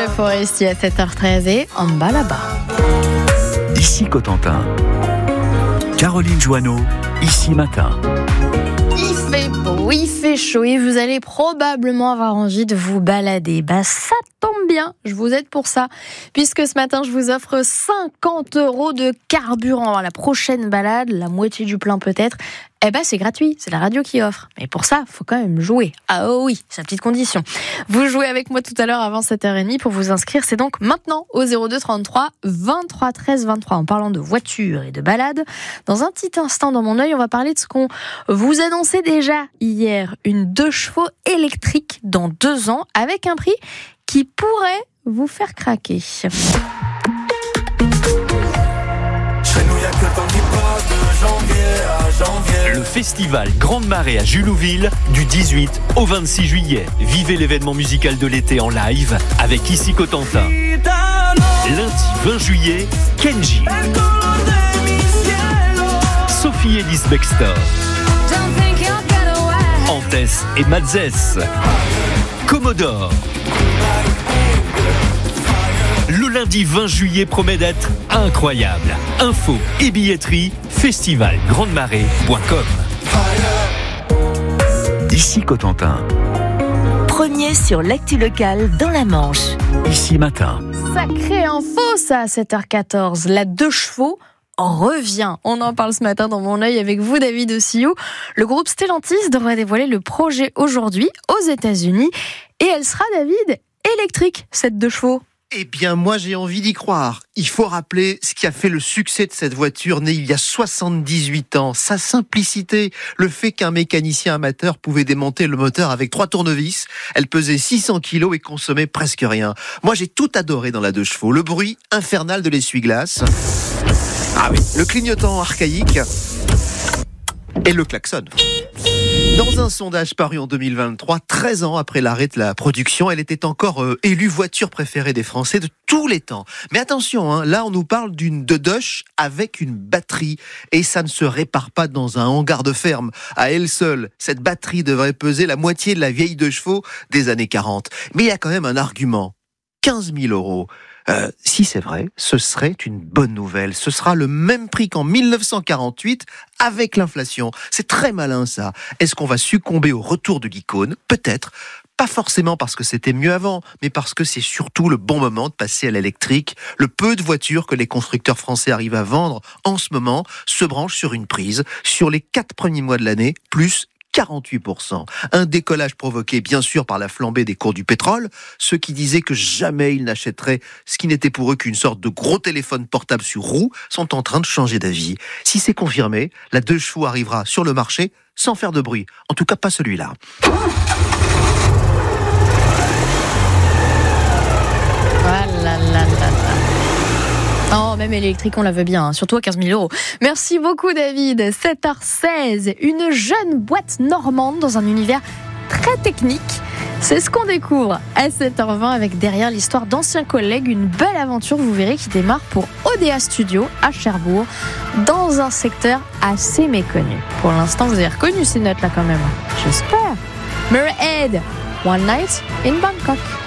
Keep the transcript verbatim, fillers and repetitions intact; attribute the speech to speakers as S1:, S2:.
S1: le Forestier à sept heures treize et en bas là-bas.
S2: Ici Cotentin. Caroline Joanneau, ici matin.
S1: Il fait beau, il fait chaud et vous allez probablement avoir envie de vous balader. Bah ça tombe bien, je vous aide pour ça. Puisque ce matin, je vous offre cinquante euros de carburant à la prochaine balade, la moitié du plein peut-être. Eh ben c'est gratuit, c'est la radio qui offre. Mais pour ça, faut quand même jouer. Ah oh oui, c'est la petite condition. Vous jouez avec moi tout à l'heure avant sept heures trente pour vous inscrire. C'est donc maintenant au zéro deux trente-trois vingt-trois treize vingt-trois en parlant de voitures et de balades. Dans un petit instant dans mon œil, on va parler de ce qu'on vous annonçait déjà hier. Une deux chevaux électrique dans deux ans avec un prix qui pourrait vous faire craquer.
S3: Chez nous, y a que le temps qui passe de janvier à janvier.
S2: Le festival Grande Marée à Julouville du dix-huit au vingt-six juillet. Vivez l'événement musical de l'été en live avec Ici Cotentin. Lundi vingt juillet, Kenji. Sophie Ellis Bextor. Antès et Matzès. Commodore. Le lundi vingt juillet promet d'être incroyable. Info et billetterie, festival grande marée point com. Ici Cotentin.
S4: Premier sur l'actu locale dans la Manche.
S2: Ici matin.
S1: Sacrée info ça à sept heures quatorze. La deux chevaux revient. On en parle ce matin dans mon œil avec vous, David Ossillou. Le groupe Stellantis devrait dévoiler le projet aujourd'hui aux États-Unis et elle sera, David, électrique, cette deux chevaux.
S5: Eh bien, moi, j'ai envie d'y croire. Il faut rappeler ce qui a fait le succès de cette voiture née il y a soixante-dix-huit ans. Sa simplicité, le fait qu'un mécanicien amateur pouvait démonter le moteur avec trois tournevis. Elle pesait six cents kilos et consommait presque rien. Moi, j'ai tout adoré dans la deux chevaux. Le bruit infernal de l'essuie-glace. Ah oui, le clignotant archaïque. Et le klaxon. Dans un sondage paru en deux mille vingt-trois, treize ans après l'arrêt de la production, elle était encore euh, élue voiture préférée des Français de tous les temps. Mais attention, hein, là on nous parle d'une Dodoche avec une batterie. Et ça ne se répare pas dans un hangar de ferme. À elle seule, cette batterie devrait peser la moitié de la vieille deux chevaux des années quarante. Mais il y a quand même un argument. quinze mille euros. Euh, si c'est vrai, ce serait une bonne nouvelle. Ce sera le même prix qu'en mille neuf cent quarante-huit avec l'inflation. C'est très malin ça. Est-ce qu'on va succomber au retour de l'icône ? Peut-être. Pas forcément parce que c'était mieux avant, mais parce que c'est surtout le bon moment de passer à l'électrique. Le peu de voitures que les constructeurs français arrivent à vendre en ce moment se branchent sur une prise. Sur les quatre premiers mois de l'année, plus quarante-huit pour cent. Un décollage provoqué bien sûr par la flambée des cours du pétrole. Ceux qui disaient que jamais ils n'achèteraient ce qui n'était pour eux qu'une sorte de gros téléphone portable sur roue sont en train de changer d'avis. Si c'est confirmé, la deux chevaux arrivera sur le marché sans faire de bruit. En tout cas pas celui-là.
S1: Voilà, là, là, là. Oh, même électrique, on la veut bien, hein, surtout à quinze mille euros. Merci beaucoup, David. sept heures seize, une jeune boîte normande dans un univers très technique. C'est ce qu'on découvre à sept heures vingt avec derrière l'histoire d'anciens collègues. Une belle aventure, vous verrez, qui démarre pour O D A Studio à Cherbourg, dans un secteur assez méconnu. Pour l'instant, vous avez reconnu ces notes-là quand même. J'espère. Mirrorhead, One Night in Bangkok.